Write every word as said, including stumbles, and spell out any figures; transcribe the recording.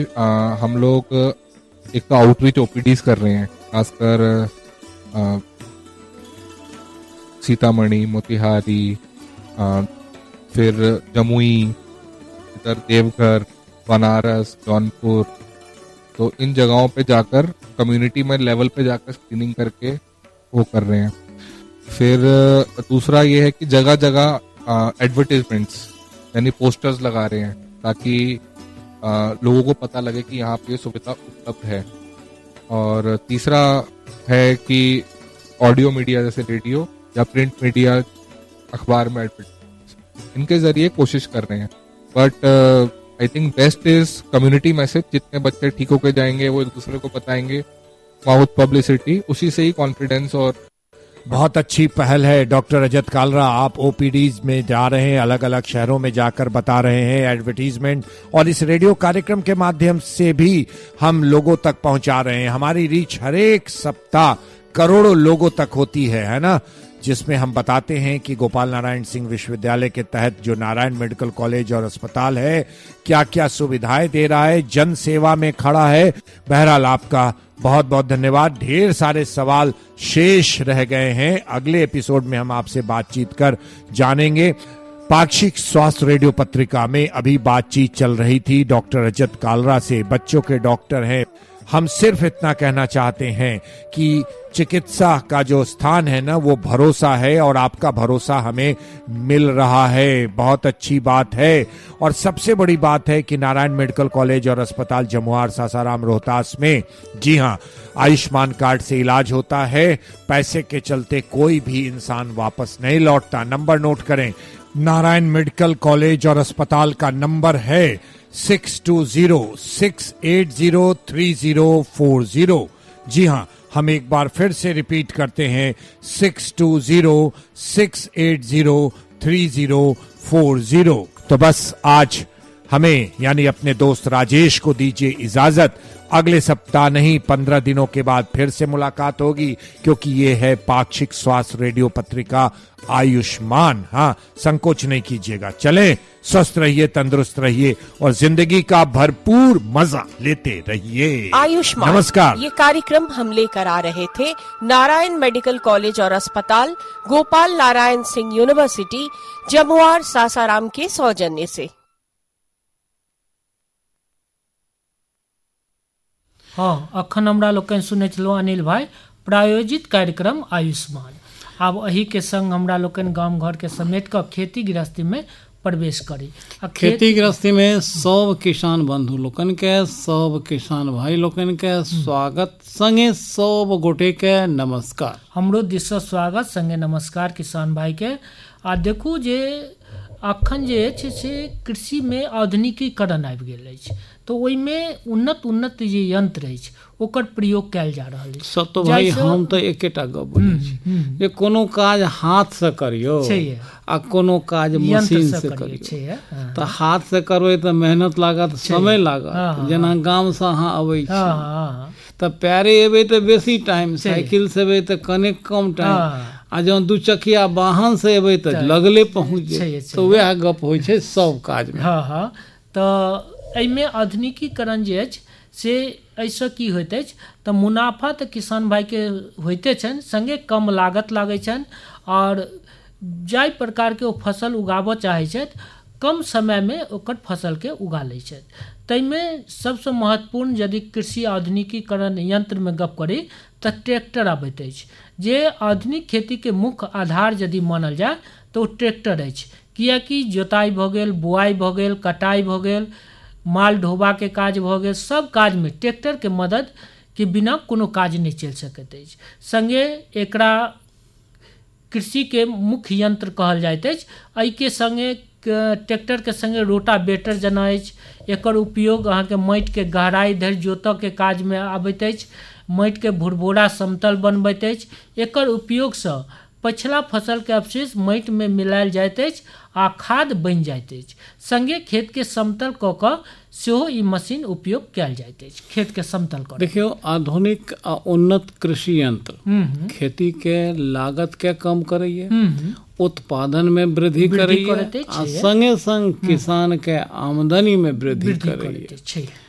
आ, हम लोग एक तो आउटरीच ओपीडीज कर रहे हैं, खासकर आ, सीतामढ़ी, मोतिहारी, आ, फिर जमुई, इधर देवघर, बनारस, जौनपुर, तो इन जगहों पे जाकर कम्युनिटी में लेवल पे जाकर स्क्रीनिंग करके वो कर रहे हैं। फिर दूसरा ये है कि जगह जगह एडवर्टाइजमेंट्स यानी पोस्टर्स लगा रहे हैं ताकि आ, लोगों को पता लगे कि यहाँ पे सुविधा उपलब्ध है। और तीसरा है कि ऑडियो मीडिया जैसे रेडियो या प्रिंट मीडिया, अखबार में एडवर्टाइजमेंट, इनके जरिए कोशिश कर रहे हैं। But I think best is community message. जितने बच्चे ठीक होके जाएंगे वो एक दूसरे को बताएंगे, माउथ पब्लिसिटी, उसी से ही कॉन्फिडेंस। और बहुत अच्छी पहल है डॉक्टर रजत कालरा, आप ओपीडीज में जा रहे हैं, अलग अलग शहरों में जाकर बता रहे हैं एडवर्टीजमेंट, और इस रेडियो कार्यक्रम के माध्यम से भी हम लोगों तक पहुंचा रहे हैं। हमारी रीच हर एक सप्ताह करोड़ों लोगों तक होती है, है ना, जिसमें हम बताते हैं कि गोपाल नारायण सिंह विश्वविद्यालय के तहत जो नारायण मेडिकल कॉलेज और अस्पताल है क्या क्या सुविधाएं दे रहा है, जन सेवा में खड़ा है। बहरहाल आपका बहुत बहुत धन्यवाद। ढेर सारे सवाल शेष रह गए हैं, अगले एपिसोड में हम आपसे बातचीत कर जानेंगे। पाक्षिक स्वास्थ्य रेडियो पत्रिका में अभी बातचीत चल रही थी डॉक्टर रजत कालरा से, बच्चों के डॉक्टर हैं। हम सिर्फ इतना कहना चाहते हैं कि चिकित्सा का जो स्थान है ना, वो भरोसा है, और आपका भरोसा हमें मिल रहा है, बहुत अच्छी बात है। और सबसे बड़ी बात है कि नारायण मेडिकल कॉलेज और अस्पताल जमुआर सासाराम रोहतास में, जी हाँ, आयुष्मान कार्ड से इलाज होता है। पैसे के चलते कोई भी इंसान वापस नहीं लौटता। नंबर नोट करें, नारायण मेडिकल कॉलेज और अस्पताल का नंबर है six to zero six eight zero three zero four zero. जी हाँ, हम एक बार फिर से रिपीट करते हैं, six to zero six eight zero three zero four zero. तो बस आज हमें यानी अपने दोस्त राजेश को दीजिए इजाजत। अगले सप्ताह नहीं, पंद्रह दिनों के बाद फिर से मुलाकात होगी, क्योंकि ये है पाक्षिक स्वास्थ्य रेडियो पत्रिका आयुष्मान। हाँ, संकोच नहीं कीजिएगा। चलें, स्वस्थ रहिए, तंदुरुस्त रहिए और जिंदगी का भरपूर मजा लेते रहिए। आयुष्मान, नमस्कार। ये कार्यक्रम हम लेकर आ रहे थे नारायण मेडिकल कॉलेज और अस्पताल, गोपाल नारायण सिंह यूनिवर्सिटी, जमुआर सासाराम के सौजन्य से। हाँ, अखन हमरा लोकनि सुनै छलहुँ अनिल भाई प्रायोजित कार्यक्रम आयुष्मान। आब एही के संग हमरा लोकनि गाम घर के समेट कऽ खेती गृहस्थी में प्रवेश करी। खेती गृहस्थी में सब किसान बंधु लोकन के, सब किसान भाई लोकन के स्वागत, संगे सब गोटे के नमस्कार। हमरो दिस से स्वागत, संगे नमस्कार किसान भाई के। आ देखू जे अखन जे छै से कृषि में आधुनिकीकरण आबि गेल अछि, तो ओहिमे उन्नत उन्नत जे यंत्र अछि ओकर प्रयोग कयल जा रहल अछि। सब तो भाई हम तो एकेटा गप बोलै छी जे कोनो काज हाथ से करियो आ कोनो काज मशीन से करियो। तो हाथ से करबै तो मेहनत लागत, समय लागत। जेना गाम से अहाँ अबै छी तो पैरे एबै तो बेसी टाइम, साइकिल से एबै तो कने कम टाइम, आ जब दू चकिया वाहन से एबै तो लगले पहुँच जाए। तो वह गप होइ छै सब काज में। हाँ हाँ, तो एहिमे आधुनिकीकरण जे अछि से एहिसँ की होइत अछि तऽ मुनाफा तऽ किसान भाइके होइते छनि, संगे कम लागत लागै छनि, और जाहि प्रकारके ओ फसल उगाबऽ चाहै छथि कम समयमे ओकर फसलके उगा लै छथि। ताहिमे सबसँ महत्वपूर्ण यदि कृषि आधुनिकीकरण यंत्रमे गप करी तऽ ट्रैक्टर आबैत अछि, जे आधुनिक खेतीके मुख्य आधार यदि मानल जाय तऽ ओ ट्रैक्टर अछि। किएकि जोताई भऽ गेल, बुआई भऽ गेल, कटाई भऽ गेल, माल ढोबा के काज भऽ गेल, सब काज में ट्रैक्टर के मदद के बिना कोनो काज नहीं चल सकैत अछि। संगे एकरा कृषि के मुख्य यंत्र कहल जाइत अछि। एहि के संगे ट्रैक्टर के संगे रोटावेटर जेना अछि, एकर उपयोग अहाँ के माटि के गहराई धरि जोतऽ के काज में आबैत अछि, माटि के भुरभुरा समतल बनबैत अछि। एकर उपयोग सँ पछिला फसल के अवशेष माटि में मिलायल जाइत अछि आ खाद बनि जाइत अछि। संगे खेत के समतल कऽ कऽ सेहो ई मशीन उपयोग कयल जाइत अछि, खेत के समतल कऽ। देखियो, आधुनिक आ उन्नत कृषि यंत्र खेती के लागत के कम करैए, उत्पादन में वृद्धि करैए, आ संगे संग किसान के आमदनी में वृद्धि करैए।